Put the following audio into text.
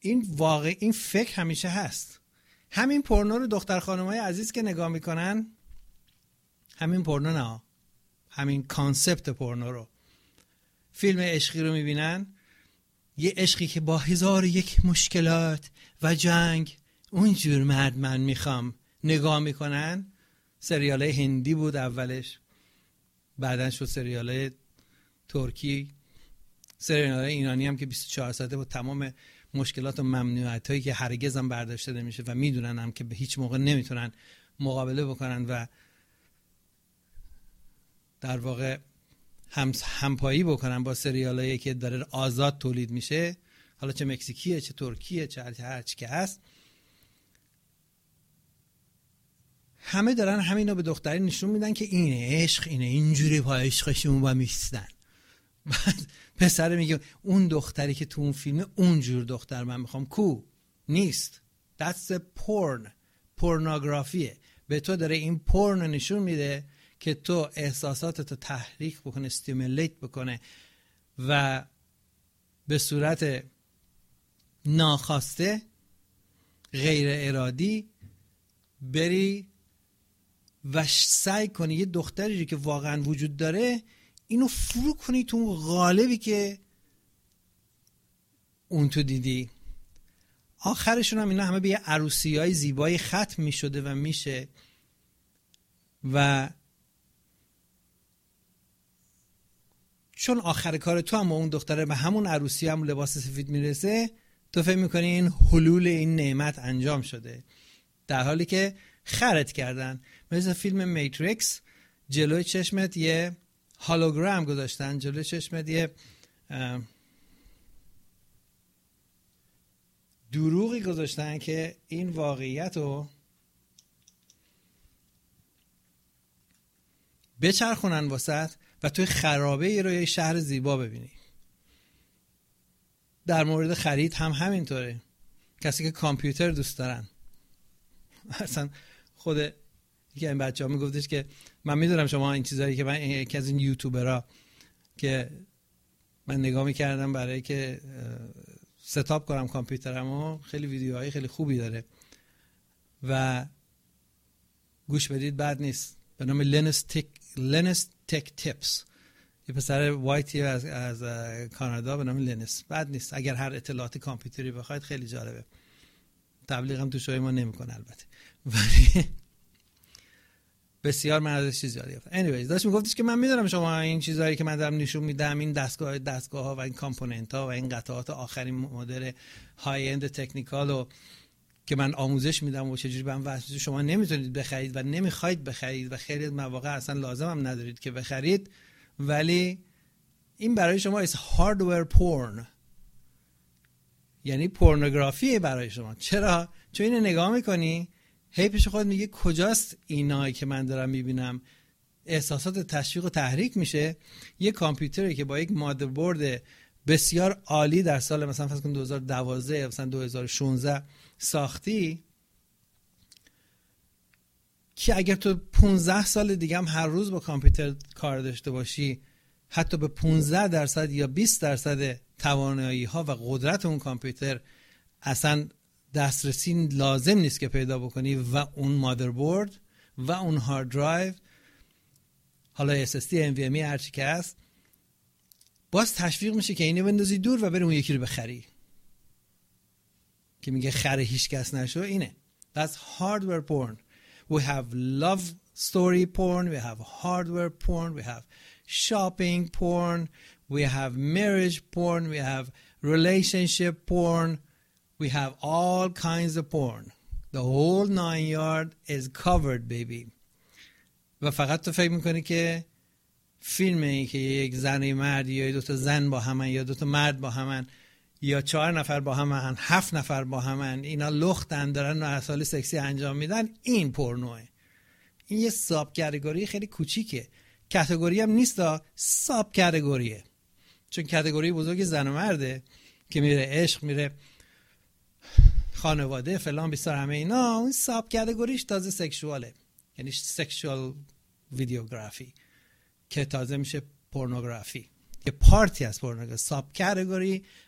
این فکر همیشه هست. همین پورنو رو دختر خانمای عزیز که نگاه میکنن، همین پورنو نه، همین کانسپت پورنو رو، فیلم عشقی رو میبینن، یه عشقی که با 1001 مشکلات و جنگ، اونجور مرد من میخوام، نگاه میکنن. سریالای هندی بود اولش، بعدن شد سریالای ترکی، سریالای ایرانی هم که 24 ساعته با تمام مشکلات و ممنوعیتایی که هرگز هم برداشته نمیشه و میدونن هم که به هیچ موقع نمیتونن مقابله بکنن و در واقع همپایی بکنن با سریالایی که داره آزاد تولید میشه، حالا چه مکزیکیه چه ترکیه چه هر چی که هست. همه دارن همینو به دختری نشون میدن که اینه عشق، اینه اینجوری پا عشقشون با میستن. بعد پسر میگه اون دختری که تو اون فیلمه اونجور دختر من میخوام، کو نیست. That's a porn. پورنوگرافیه. به تو داره این پورن نشون میده که تو احساساتتو تحریک بکنه، استیمولیت بکنه و به صورت ناخواسته غیر ارادی بری و سعی کنی یه دختری که واقعا وجود داره اینو فرو کنی تو اون قالبی که اون تو دیدی. آخرشون هم اینا همه به یه عروسی‌های زیبایی ختم میشده و میشه و چون آخر کار تو هم اون دختره به همون عروسی هم لباس سفید میرسه، تو فکر میکنی این حلول این نعمت انجام شده، در حالی که خرت کردن. مثل فیلم میتریکس، جلوی چشمت یه هولوگرام گذاشتن، جلوی چشمت یه دروغی گذاشتن که این واقعیت رو بچرخونن واسط و توی خرابه ای رو یه شهر زیبا ببینی. در مورد خرید هم همینطوره. کسی که کامپیوتر دوست دارن، اصلا خود یکی این بچه ها میگفتش که من میدونم شما این چیزایی که من یکی از این یوتیوبرها که من نگاه میکردم برای که ستاپ کنم کامپیوترمو، خیلی ویدیوهای خیلی خوبی داره و گوش بدید بد نیست، به نام لنس تک تیپس، یه پسر وایتی از کانادا به نام لنس. بد نیست اگر هر اطلاعات کامپیوتری بخواید، خیلی جالبه. تبلیغم تو شوی ما نمیکنه البته، ولی بسیار من ازش چیز یاد گرفتم. anyways داشت میگفتش که من میدونم شما این چیزایی که من دارم نشون میدم، این دستگاه ها و این کامپوننت ها و این قطعات آخرین مدل های اند تکنیکال رو که من آموزش میدم و چجوری به هم وصل، شما نمیتونید بخرید و نمیخواید بخرید و خیلی مواقع اصلا لازم هم ندارید که بخرید، ولی این برای شما is hardware porn، یعنی پورنوگرافی برای شما. چرا؟ چون اینو نگاه میکنی هی پیش خود میگه کجاست اینایی که من دارم میبینم، احساسات تشویق و تحریک میشه. یه کامپیوتری که با یک مادربرد بسیار عالی در سال مثلا فرض کن 2012 مثلا 2016 ساختی، که اگر تو 15 سال دیگه هم هر روز با کامپیوتر کار داشته باشی، حتی به 15% یا 20% توانایی ها و قدرت اون کامپیوتر اصلا دسترسی لازم نیست که پیدا بکنی و اون مادربرد و اون هارد درایو، حالا SSD NVMe هرچی که هست، باز تشویق میشه که اینو بندازی دور و بری اون یکی رو بخری که میگه خره هیچ کس نشو. اینه that's hardware porn. We have love story porn, we have hardware porn, we have shopping porn, we have marriage porn, we have relationship porn, we have all kinds of porn. The whole 9 yard is covered baby. و فقط تو فکر میکنی که فیلمه که یک زن مرد یا 2 زن با همن یا 2 مرد با همن یا 4 نفر با همن 7 نفر با همن، اینا لختن دارن اعمال سکسی انجام میدن، این پورنوه. این یه ساب کاتگوری خیلی کوچیکه، کاتگوری هم نیست، ساب کاتگوریه، چون کاتگوری بزرگ زن و مرده که میره عشق، میره خانواده فلان بیسار همه اینا. اون ساب کاتگوریش تازه سکشواله، یعنی سکشوال ویدیوگرافی که تازه میشه پورنوگرافی، یه پارتی از پورنوگرافی. ساب کاتگوری